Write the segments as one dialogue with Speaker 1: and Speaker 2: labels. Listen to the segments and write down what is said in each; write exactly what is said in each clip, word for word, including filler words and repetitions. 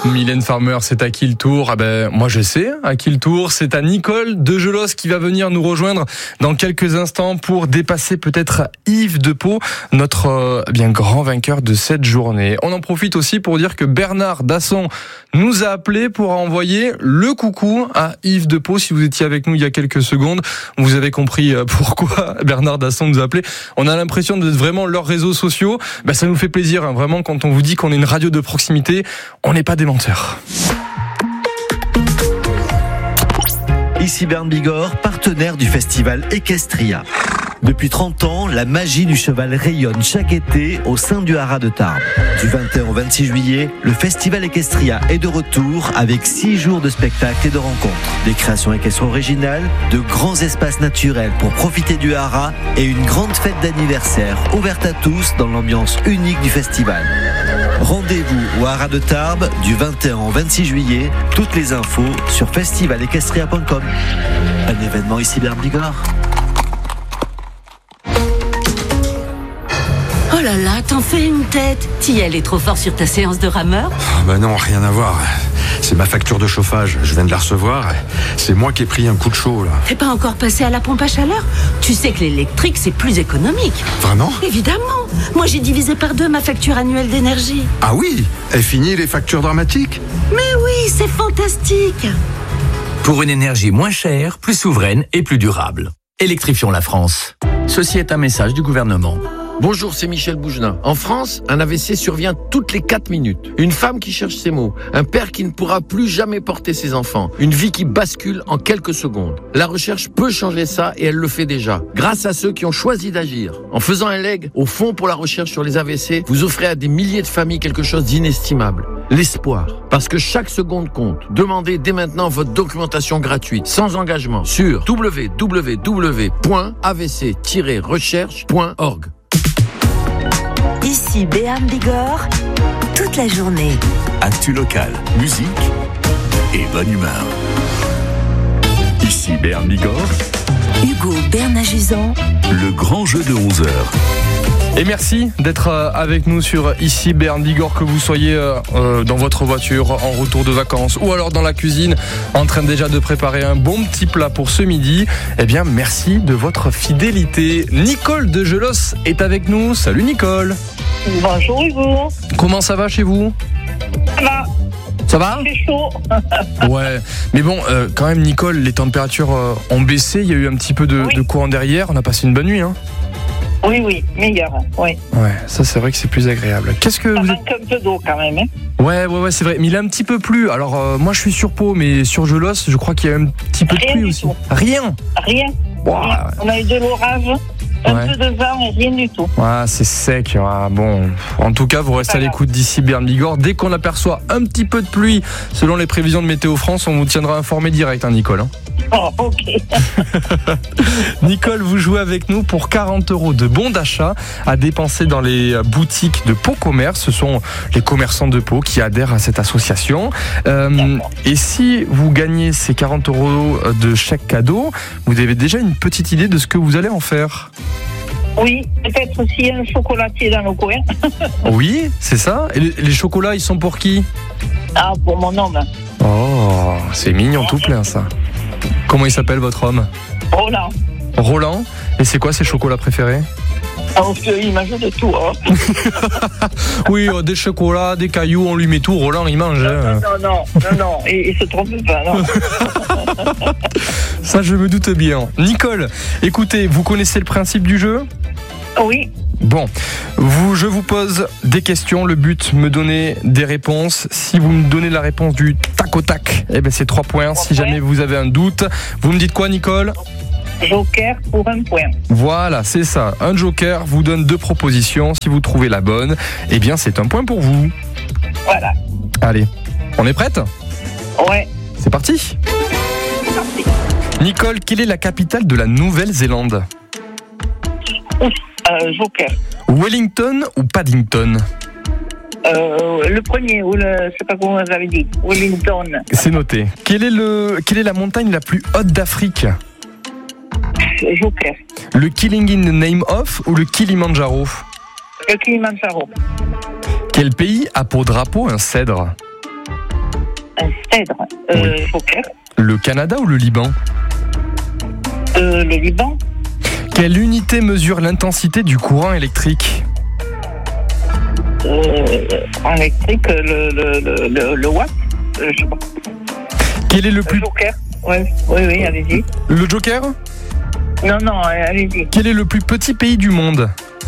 Speaker 1: Mylène Farmer, c'est à qui le tour? Ah ben, moi je sais à qui le tour. C'est à Nicole de Gelos qui va venir nous rejoindre dans quelques instants pour dépasser peut-être Yves de Pau, notre euh, bien grand vainqueur de cette journée. On en profite aussi pour dire que Bernard Dasson nous a appelé pour envoyer le coucou à Yves de Pau. Si vous étiez avec nous il y a quelques secondes, vous avez compris pourquoi Bernard Dasson nous a appelé. On a l'impression d'être vraiment leurs réseaux sociaux. Ben, ça nous fait plaisir, hein, vraiment, quand on vous dit qu'on est une radio de proximité, on n'est pas des menteurs.
Speaker 2: Ici Berne Bigorre, partenaire du festival Equestria. Depuis trente ans, la magie du cheval rayonne chaque été au sein du haras de Tarbes. Du vingt et un au vingt-six juillet, le festival Equestria est de retour avec six jours de spectacles et de rencontres. Des créations équestres originales, de grands espaces naturels pour profiter du haras et une grande fête d'anniversaire ouverte à tous dans l'ambiance unique du festival. Rendez-vous au haras de Tarbes du vingt et un au vingt-six juillet. Toutes les infos sur festival equestria point com. Un événement ici Berne Bigorre.
Speaker 3: Oh là là, t'en fais une tête. T'y allais trop fort sur ta séance de rameur?
Speaker 4: Oh bah non, rien à voir. C'est ma facture de chauffage, je viens de la recevoir. C'est moi qui ai pris un coup de chaud là.
Speaker 3: T'es pas encore passé à la pompe à chaleur? Tu sais que l'électrique c'est plus économique.
Speaker 4: Vraiment?
Speaker 3: Évidemment. Moi j'ai divisé par deux ma facture annuelle d'énergie.
Speaker 4: Ah oui? Est fini les factures dramatiques?
Speaker 3: Mais oui, c'est fantastique.
Speaker 5: Pour une énergie moins chère, plus souveraine et plus durable. Électrifions la France. Ceci est un message du gouvernement.
Speaker 6: Bonjour, c'est Michel Bougenin. En France, un A V C survient toutes les quatre minutes. Une femme qui cherche ses mots. Un père qui ne pourra plus jamais porter ses enfants. Une vie qui bascule en quelques secondes. La recherche peut changer ça et elle le fait déjà. Grâce à ceux qui ont choisi d'agir. En faisant un leg au Fonds pour la recherche sur les A V C, vous offrez à des milliers de familles quelque chose d'inestimable. L'espoir. Parce que chaque seconde compte. Demandez dès maintenant votre documentation gratuite, sans engagement, sur w w w point a v c tiret recherche point org.
Speaker 7: Ici Béarn Bigorre, toute la journée.
Speaker 8: Actu local, musique et bonne humeur. Ici Béarn Bigorre,
Speaker 7: Hugo Bernaguzan,
Speaker 8: le grand jeu de onze heures.
Speaker 1: Et merci d'être avec nous sur Ici Béarn Bigorre, que vous soyez euh, dans votre voiture, en retour de vacances ou alors dans la cuisine, en train déjà de préparer un bon petit plat pour ce midi. Eh bien, merci de votre fidélité. Nicole de Gelos est avec nous. Salut Nicole.
Speaker 9: Bonjour Hugo.
Speaker 1: Comment ça va chez vous?
Speaker 9: Ça va.
Speaker 1: Ça va?
Speaker 9: C'est chaud.
Speaker 1: Ouais, mais bon, euh, quand même Nicole, les températures euh, ont baissé, il y a eu un petit peu de,
Speaker 9: oui.
Speaker 1: de courant derrière, on a passé une bonne nuit, hein?
Speaker 9: Oui, oui, meilleur, oui.
Speaker 1: Ouais, ça c'est vrai que c'est plus agréable. Qu'est-ce que
Speaker 9: ça
Speaker 1: vous
Speaker 9: manque êtes... un peu d'eau quand même, hein? Ouais,
Speaker 1: ouais, ouais, c'est vrai, mais il a un petit peu plu. Alors, euh, moi je suis sur Pau, mais sur Gelos, je crois qu'il y a un petit peu
Speaker 9: rien
Speaker 1: de pluie
Speaker 9: du
Speaker 1: aussi.
Speaker 9: Tout.
Speaker 1: Rien?
Speaker 9: Rien.
Speaker 1: Wow.
Speaker 9: Rien. On a eu de l'orage. Un
Speaker 1: ouais.
Speaker 9: peu de vent et rien du tout.
Speaker 1: Ouais, c'est sec. Ouais, bon, en tout cas, vous restez à l'écoute d'ici Béarn Bigorre. Dès qu'on aperçoit un petit peu de pluie, selon les prévisions de Météo France, on vous tiendra informé direct, hein, Nicole. Hein.
Speaker 9: Oh, ok.
Speaker 1: Nicole, vous jouez avec nous pour quarante euros de bons d'achat à dépenser dans les boutiques de Pau Commerce. Ce sont les commerçants de Pau qui adhèrent à cette association. Euh, et si vous gagnez ces quarante euros de chèque cadeau, vous avez déjà une petite idée de ce que vous allez en faire?
Speaker 9: Oui, peut-être s'il y a un chocolatier dans le coin.
Speaker 1: Oui, c'est ça. Et les chocolats, ils sont pour qui?
Speaker 9: Ah, pour mon homme.
Speaker 1: Oh, c'est mignon tout plein ça. Comment il s'appelle votre homme?
Speaker 9: Roland.
Speaker 1: Roland. Et c'est quoi ses chocolats préférés?
Speaker 9: Ah, parce qu'il mange de tout. Hein.
Speaker 1: Oui, euh, des chocolats, des cailloux, on lui met tout. Roland, il mange.
Speaker 9: Non,
Speaker 1: hein.
Speaker 9: non, non, non, non, il, il se trompe pas, non.
Speaker 1: Ça, je me doute bien. Nicole, écoutez, vous connaissez le principe du jeu?
Speaker 9: Oui.
Speaker 1: Bon, vous, je vous pose des questions. Le but, me donner des réponses. Si vous me donnez la réponse du tac au tac, eh ben c'est trois points. Si jamais vous avez un doute, vous me dites quoi, Nicole?
Speaker 9: Joker pour un point.
Speaker 1: Voilà, c'est ça. Un joker vous donne deux propositions. Si vous trouvez la bonne, eh bien c'est un point pour vous.
Speaker 9: Voilà.
Speaker 1: Allez, on est prête?
Speaker 9: Ouais.
Speaker 1: C'est parti.
Speaker 9: C'est parti.
Speaker 1: Nicole, quelle est la capitale de la Nouvelle-Zélande?
Speaker 9: Ouf, euh, Joker.
Speaker 1: Wellington ou Paddington?
Speaker 9: Euh, le premier, ou le, je sais pas comment vous avez dit. Wellington.
Speaker 1: C'est noté. Quelle est, le, quelle est la montagne la plus haute d'Afrique?
Speaker 9: Joker.
Speaker 1: Le Killing in the Name of ou le Kilimandjaro?
Speaker 9: Le Kilimandjaro.
Speaker 1: Quel pays a pour drapeau un cèdre?
Speaker 9: Un cèdre. Euh,
Speaker 1: Oui.
Speaker 9: Joker.
Speaker 1: Le Canada ou le Liban?
Speaker 9: Euh, le Liban.
Speaker 1: Quelle unité mesure l'intensité du courant électrique?
Speaker 9: Euh, en électrique, le, le, le, le, le watt. Euh, je sais pas.
Speaker 1: Quel est le
Speaker 9: Le
Speaker 1: plus...
Speaker 9: Joker. Ouais. Oui, oui, allez-y.
Speaker 1: Le Joker?
Speaker 9: Non, non, allez-y.
Speaker 1: Quel est le plus petit pays du monde?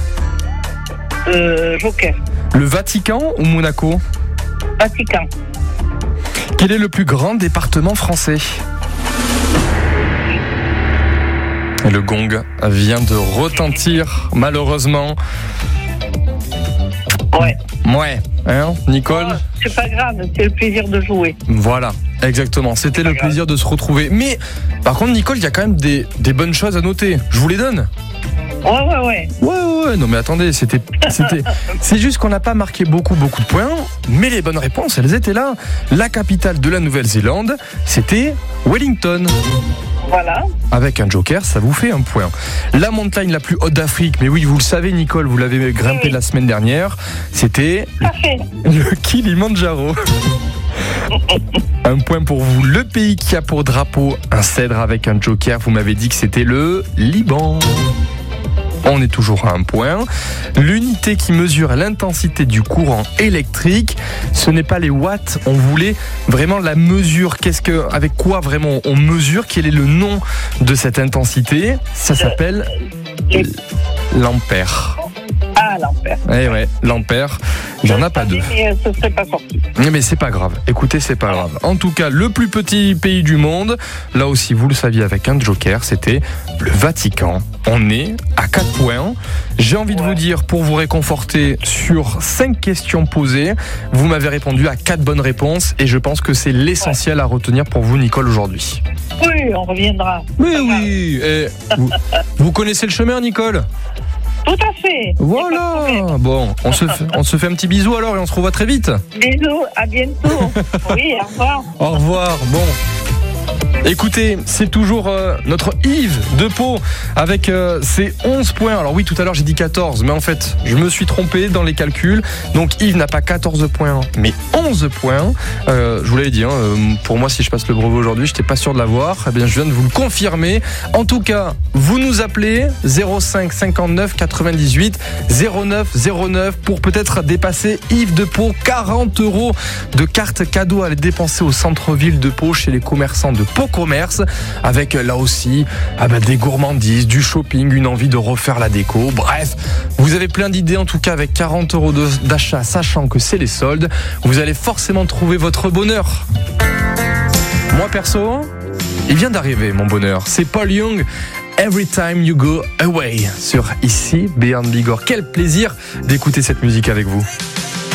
Speaker 9: Euh, Joker.
Speaker 1: Le Vatican ou Monaco?
Speaker 9: Vatican.
Speaker 1: Quel est le plus grand département français? Et le gong vient de retentir, malheureusement.
Speaker 9: Ouais.
Speaker 1: Ouais, hein, Nicole?
Speaker 9: Oh, c'est pas grave, c'est le plaisir de jouer.
Speaker 1: Voilà, exactement. C'était le plaisir de se retrouver. Mais, par contre, Nicole, il y a quand même des, des bonnes choses à noter. Je vous les donne.
Speaker 9: Ouais, ouais, ouais.
Speaker 1: Ouais, ouais, ouais. Non, mais attendez, c'était, c'était, c'est juste qu'on n'a pas marqué beaucoup, beaucoup de points. Mais les bonnes réponses, elles étaient là. La capitale de la Nouvelle-Zélande, c'était Wellington.
Speaker 9: Voilà.
Speaker 1: Avec un joker, ça vous fait un point. La montagne la plus haute d'Afrique, mais oui, vous le savez, Nicole, vous l'avez grimpé
Speaker 9: Oui.
Speaker 1: la semaine dernière, c'était
Speaker 9: Parfait.
Speaker 1: le Kilimandjaro. Un point pour vous. Le pays qui a pour drapeau un cèdre avec un joker, vous m'avez dit que c'était le Liban. On est toujours à un point. L'unité qui mesure l'intensité du courant électrique, ce n'est pas les watts. On voulait vraiment la mesure. Qu'est-ce que, avec quoi vraiment on mesure? Quel est le nom de cette intensité? Ça s'appelle
Speaker 9: Les-
Speaker 1: l'ampère.
Speaker 9: Ah, l'enfer.
Speaker 1: Eh ouais, l'ampère. Il n'y en a pas deux.
Speaker 9: Mais euh, ce serait pas sorti.
Speaker 1: Mais c'est pas grave. Écoutez, c'est pas grave. En tout cas, le plus petit pays du monde, là aussi, vous le saviez avec un joker, c'était le Vatican. On est à quatre points. J'ai envie de vous dire, pour vous réconforter, sur cinq questions posées, vous m'avez répondu à quatre bonnes réponses et je pense que c'est l'essentiel à retenir pour vous, Nicole, aujourd'hui.
Speaker 9: Oui, on reviendra.
Speaker 1: Oui, oui. Et vous, vous connaissez le chemin, Nicole?
Speaker 9: Tout à fait.
Speaker 1: Voilà. Bon, on se, fait, on se fait un petit bisou alors et on se revoit très vite.
Speaker 9: Bisous, à bientôt. Oui, au revoir.
Speaker 1: Au revoir. Bon. Écoutez, c'est toujours euh, notre Yves de Pau avec euh, ses onze points. Alors oui, tout à l'heure j'ai dit quatorze, mais en fait, je me suis trompé dans les calculs. Donc Yves n'a pas quatorze points, mais onze points. Euh, je vous l'avais dit, hein, euh, pour moi, si je passe le brevet aujourd'hui, je n'étais pas sûr de l'avoir. Eh bien, je viens de vous le confirmer. En tout cas, vous nous appelez zéro cinq cinquante-neuf quatre-vingt-dix-huit zéro neuf zéro neuf pour peut-être dépasser Yves de Pau. quarante euros de cartes cadeaux à aller dépenser au centre-ville de Pau chez les commerçants de Pau Commerce, avec là aussi ah bah, des gourmandises, du shopping, une envie de refaire la déco. Bref, vous avez plein d'idées en tout cas avec quarante euros d'achat, sachant que c'est les soldes. Vous allez forcément trouver votre bonheur. Moi perso, il vient d'arriver mon bonheur. C'est Paul Young. Every Time You Go Away sur ici Béarn Bigorre. Quel plaisir d'écouter cette musique avec vous.